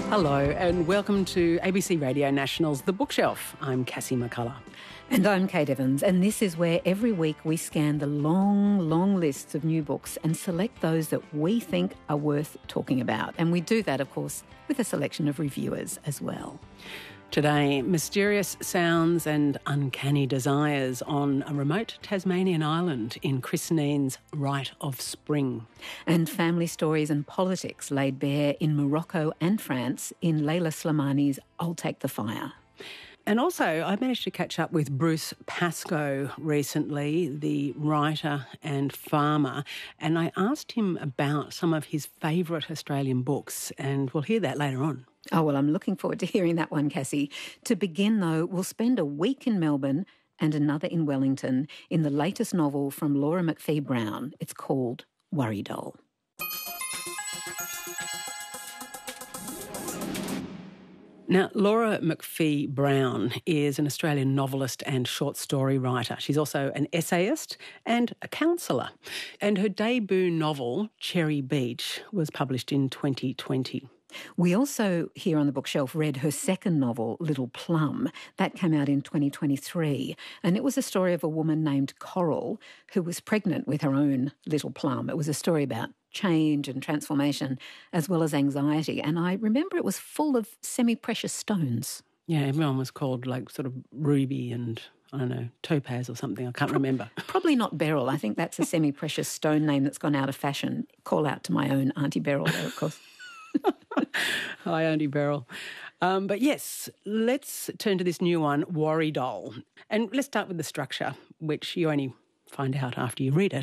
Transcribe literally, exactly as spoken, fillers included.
Hello and welcome to A B C Radio National's The Bookshelf. I'm Cassie McCullough. And I'm Kate Evans, and this is where every week we scan the long, long lists of new books and select those that we think are worth talking about. And we do that, of course, with a selection of reviewers as well. Today, mysterious sounds and uncanny desires on a remote Tasmanian island in Chris Neen's Rite of Spring. And family stories and politics laid bare in Morocco and France in Leila Slimani's I'll Take the Fire. And also, I managed to catch up with Bruce Pascoe recently, the writer and farmer, and I asked him about some of his favourite Australian books, and we'll hear that later on. Oh, well, I'm looking forward to hearing that one, Cassie. To begin, though, we'll spend a week in Melbourne and another in Wellington in the latest novel from Laura McPhee-Brown. It's called Worry Doll. Now, Laura McPhee-Brown is an Australian novelist and short story writer. She's also an essayist and a counsellor. And her debut novel, Cherry Beach, was published in twenty twenty. We also, here on the bookshelf, read her second novel, Little Plum. That came out in twenty twenty-three. And it was a story of a woman named Coral who was pregnant with her own little plum. It was a story about change and transformation as well as anxiety. And I remember it was full of semi-precious stones. Yeah, everyone was called like sort of ruby and, I don't know, topaz or something. I can't remember. Probably not beryl. I think that's a semi-precious stone name that's gone out of fashion. Call out to my own Auntie Beryl there, of course. Hi, Auntie Beryl. Um, but yes, let's turn to this new one, Worry Doll. And let's start with the structure, which you only find out after you read it.